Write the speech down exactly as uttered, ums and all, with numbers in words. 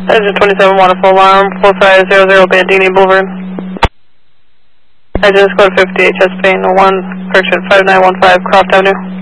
Engine twenty-seven, waterfall alarm, four five zero zero Bandini Boulevard. Engine code fifty-eight, Chesapeake, one, correction, five nine one five Croft Avenue.